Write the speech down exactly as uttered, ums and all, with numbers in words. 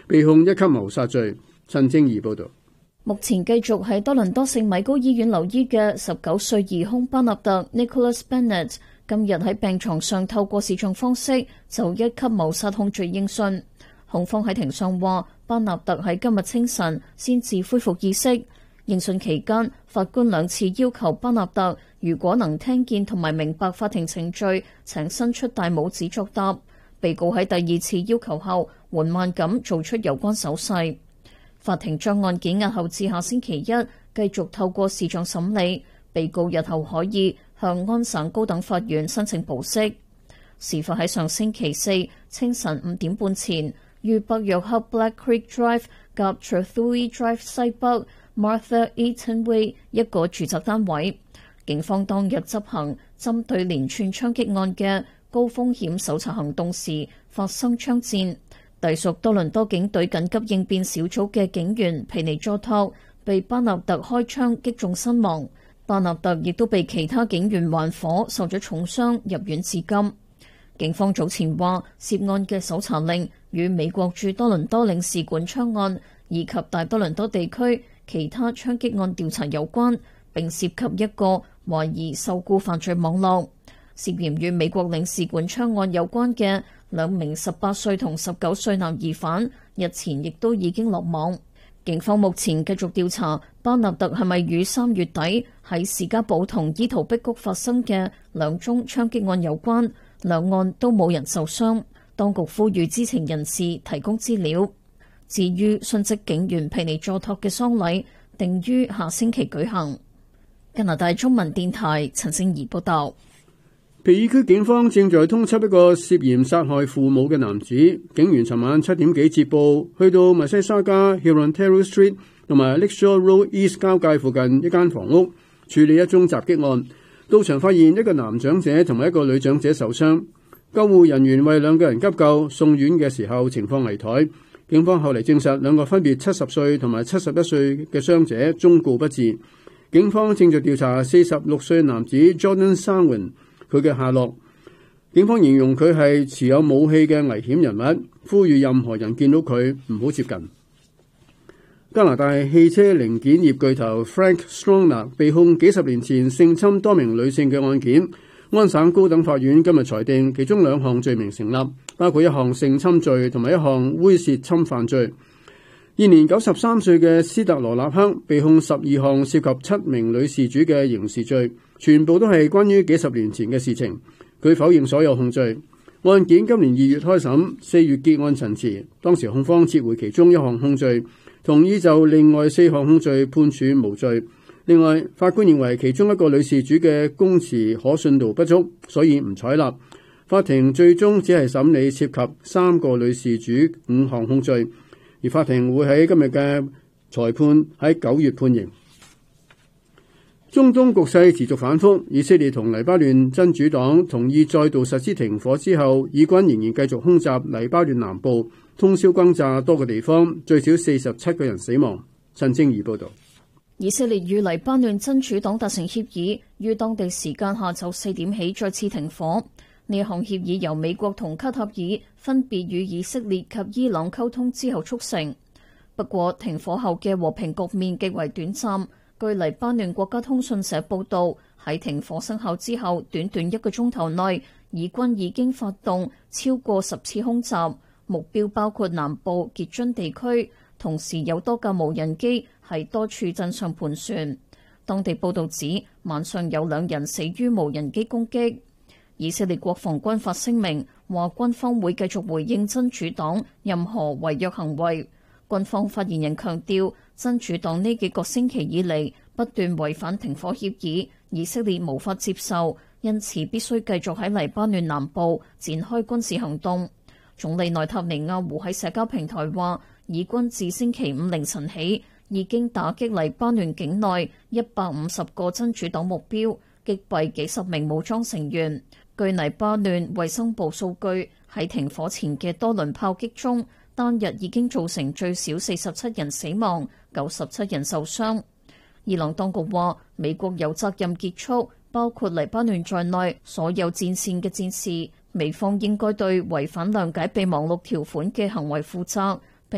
被控一級謀殺罪。陳正儀報導。 目前繼續喺多倫多聖米高醫院留醫嘅十九歲疑兇巴納特 Nicholas Bennett， 今日喺病床上透過視像方式就一級謀殺控罪應訊。控方喺庭上話，巴納特喺今日清晨先至恢復意識。應訊期間，法官兩次要求巴納特如果能聽見同埋明白法庭程序，請伸出大拇指作答。被告喺第二次要求後，緩慢咁做出有關手勢。法庭將案件押後至下星期一，繼續透過視像審理。被告日後可以向安省高等法院申請保釋。事發喺上星期四清晨五點半前，於北約克 Black Creek Drive 及 Trethewey Drive 西北 Martha Eaton Way 一個住宅單位。警方當日執行針對連串槍擊案嘅高風險搜查行動時發生槍戰。隸屬多倫多警隊緊急應變小組嘅警員皮尼佐托被巴納特開槍擊中身亡。巴納特亦都被其他警員還火，受咗重傷，入院至今。警方早前話，涉案嘅搜查令與美國駐多倫多領事館槍案以及大多倫多地區其他槍擊案調查有關，並涉及一個懷疑受僱犯罪網絡。涉嫌與美國領事館槍案有關嘅兩名十八歲同十九歲男疑犯，日前亦都已經落網。警方目前繼續調查巴納特係咪與三月底喺士嘉堡同伊圖碧谷發生嘅兩宗槍擊案有關，兩案都冇人受傷。當局呼籲知情人士提供資料。至於殉職警員皮尼佐托嘅喪禮，定於下星期舉行。加拿大中文電台陳聖儀報道。 皮爾區警方正在通緝一個涉嫌殺害父母嘅男子。警員尋晚七點幾接報，去到密西沙加 Hurontario Street 同埋 Lakeshore Road East 交界附近一間房屋，處理一宗襲擊案。到場發現一個男長者同埋一個女長者受傷，救護人員為兩個人急救，送院嘅時候情況危殆。警方後嚟證實兩個分別七十歲同埋七十一歲嘅傷者終告不治。警方正在調查四十六歲男子 Jordan Sarwin佢嘅下落。警方形容佢係持有武器嘅危險人物，呼籲任何人見到佢唔好接近。加拿大汽車零件業巨頭 Frank Stronach 被控幾十年前性侵多名女性嘅案件，安省高等法院今日裁定其中兩項罪名成立，包括一項性侵罪同埋一項猥褻侵犯罪。現年九十三歲嘅斯特羅納克被控十二項涉及七名女事主嘅刑事罪，全部都係關於幾十年前嘅事情。佢否認所有控罪。案件今年二月開審，四月結案陳詞。當時控方撤回其中一項控罪，同意就另外四項控罪判處無罪。另外，法官認為其中一個女事主嘅供詞可信度不足，所以唔採納。法庭最終只係審理涉及三個女事主五項控罪。而法庭會喺今日嘅裁判喺九月判刑。中東局勢持續反覆，以色列同黎巴嫩真主黨同意再度實施停火之後，以軍仍然繼續空襲黎巴嫩南部，通宵轟炸多個地方，最少四十七個人死亡。陳正儀報導。 以色列與黎巴嫩真主黨達成協議，於當地時間下晝四點起再次停火。呢項協議由美國同卡塔爾分別與以色列及伊朗溝通之後促成。不過停火後嘅和平局面極為短暫。據黎巴嫩國家通訊社報導，喺停火生效之後短短一個鐘頭內，以軍已經發動超過十次空襲，目標包括南部傑津地區，同時有多架無人機喺多處鎮上盤旋。當地報導指晚上有兩人死於無人機攻擊。以色列國防軍發聲明話，軍方會繼續回應真主黨任何違約行為。軍方發言人強調，真主黨呢幾個星期以嚟不斷違反停火協議，以色列無法接受，因此必須繼續喺黎巴嫩南部展開軍事行動。總理內塔尼亞胡喺社交平台話，以軍自星期五凌晨起已經打擊黎巴嫩境內一百五十個真主黨目標，擊斃幾十名武裝成員。據黎巴嫩衛生部數據，喺停火前嘅多輪炮擊中，單日已經造成最少四十七人死亡，九十七人受傷。伊朗當局話，美國有責任結束包括黎巴嫩在內所有戰線嘅戰事，美方應該對違反諒解備忘錄條款嘅行為負責，